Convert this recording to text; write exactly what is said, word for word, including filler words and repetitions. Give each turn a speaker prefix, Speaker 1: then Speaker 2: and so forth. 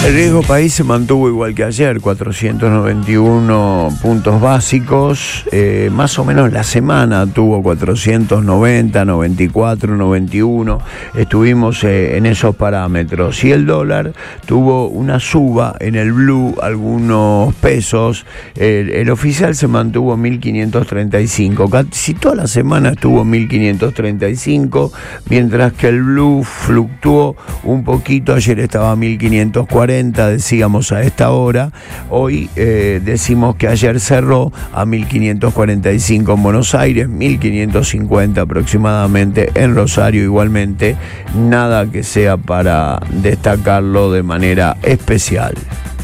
Speaker 1: El riesgo país se mantuvo igual que ayer, cuatrocientos noventa y uno puntos básicos, eh, más o menos la semana tuvo cuatrocientos noventa, noventa y cuatro, noventa y uno, estuvimos eh, en esos parámetros, y el dólar tuvo una suba en el blue, algunos pesos, el, el oficial se mantuvo mil quinientos treinta y cinco, casi toda la semana estuvo mil quinientos treinta y cinco, mientras que el blue fluctuó un poquito, ayer estaba a mil quinientos cuarenta, decíamos a esta hora, hoy eh, decimos que ayer cerró a mil quinientos cuarenta y cinco en Buenos Aires, mil quinientos cincuenta aproximadamente en Rosario, igualmente nada que sea para destacarlo de manera especial.